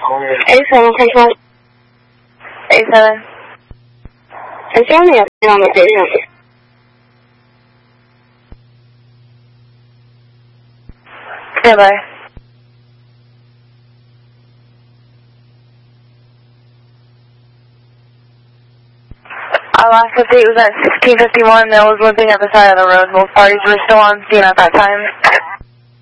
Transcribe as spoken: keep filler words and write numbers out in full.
A seven control. A seven. It's only a thing on the station. Stand by. Our last update was at sixteen fifty-one. There was limping at the side of the road. Both parties were still on scene at that time.